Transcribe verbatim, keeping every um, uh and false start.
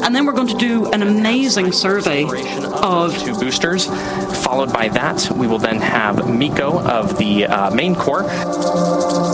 And then we're going to do an amazing survey of two boosters. Followed by that, we will then have Miko of the uh, main core.